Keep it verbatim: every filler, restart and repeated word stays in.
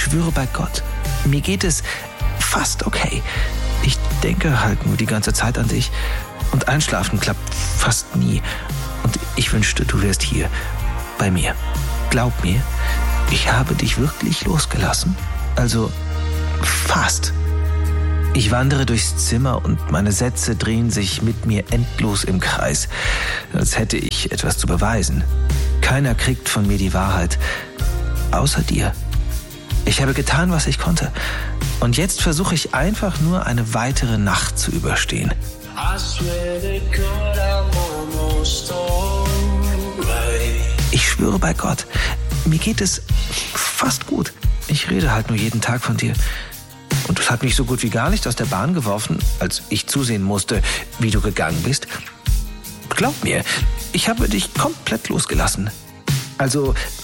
schwöre bei Gott, mir geht es fast okay. Ich denke halt nur die ganze Zeit an dich und einschlafen klappt fast nie. Und ich wünschte, du wärst hier, bei mir. Glaub mir, ich habe dich wirklich losgelassen. Also fast. Ich wandere durchs Zimmer und meine Sätze drehen sich mit mir endlos im Kreis, als hätte ich etwas zu beweisen. Keiner kriegt von mir die Wahrheit, außer dir. Ich habe getan, was ich konnte. Und jetzt versuche ich einfach nur, eine weitere Nacht zu überstehen. Ich schwöre bei Gott, mir geht es fast gut. Ich rede halt nur jeden Tag von dir. Und es hat mich so gut wie gar nicht aus der Bahn geworfen, als ich zusehen musste, wie du gegangen bist. Glaub mir, ich habe dich komplett losgelassen. Also,